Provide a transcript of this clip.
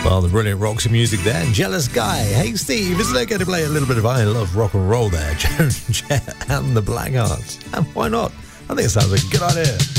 Well, the brilliant Roxy music there. Jealous Guy. Hey, Steve, isn't it okay to play a little bit of I Love Rock and Roll there? Jet and the Blackhearts. And why not? I think it sounds like a good idea.